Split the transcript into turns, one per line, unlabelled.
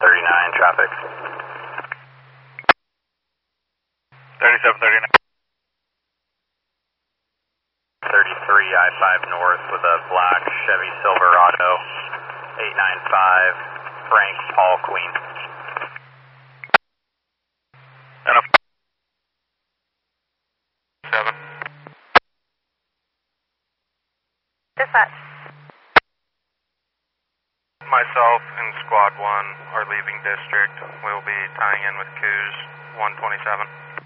39 traffic.
3739.
33 I-5 north with a black Chevy Silverado 895 Frank Paul Queen.
And a 7.
Dispatch.
Myself and Squad 1 are leaving district. We'll be tying in with Coos 127.